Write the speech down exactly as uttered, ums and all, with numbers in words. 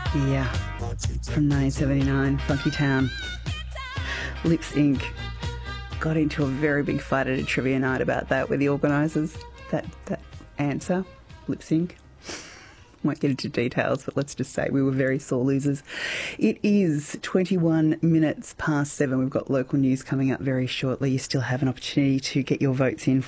Yeah, from nineteen seventy-nine, Funky Town. Lips Incorporated got into a very big fight at a trivia night about that with the organisers. That that answer, Lips Incorporated. Won't get into details, but let's just say we were very sore losers. It is twenty-one minutes past seven. We've got local news coming up very shortly. You still have an opportunity to get your votes in